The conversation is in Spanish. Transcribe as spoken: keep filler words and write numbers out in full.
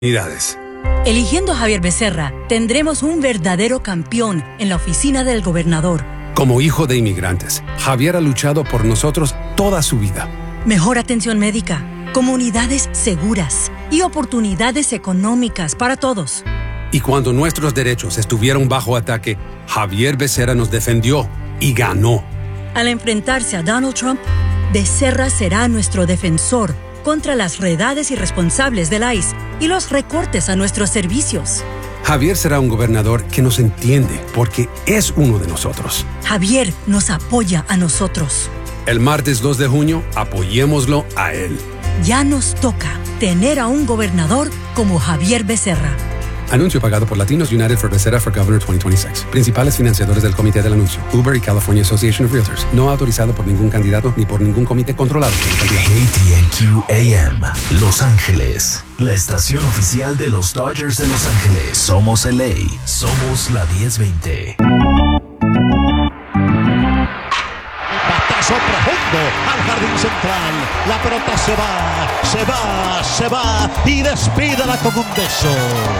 Oportunidades. Eligiendo a Javier Becerra, tendremos un verdadero campeón en la oficina del gobernador. Como hijo de inmigrantes, Javier ha luchado por nosotros toda su vida. Mejor atención médica, comunidades seguras y oportunidades económicas para todos. Y cuando nuestros derechos estuvieron bajo ataque, Javier Becerra nos defendió y ganó. Al enfrentarse a Donald Trump, Becerra será nuestro defensor contra las redades irresponsables del I C E y los recortes a nuestros servicios. Javier será un gobernador que nos entiende porque es uno de nosotros. Javier nos apoya a nosotros. El martes dos de junio, apoyémoslo a él. Ya nos toca tener a un gobernador como Javier Becerra. Anuncio pagado por Latinos United for Becerra for Governor veinte veintiséis. Principales financiadores del comité del anuncio: Uber y California Association of Realtors. No autorizado por ningún candidato ni por ningún comité controlado. K T N Q A M, Los Ángeles. La estación oficial de los Dodgers de Los Ángeles. Somos L A. Somos la diez veinte. Batazo profundo al jardín central. La pelota se va, se va, se va y despídala con un beso.